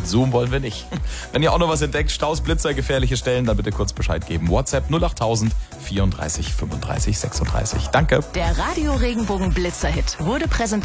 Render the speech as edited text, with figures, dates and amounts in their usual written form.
mit Zoom wollen wir nicht. Wenn ihr auch noch was entdeckt, Staus, Blitzer, gefährliche Stellen, dann bitte kurz Bescheid geben. WhatsApp 08000 34 35 36. Danke. Der Radio Regenbogen Blitzerhit wurde präsentiert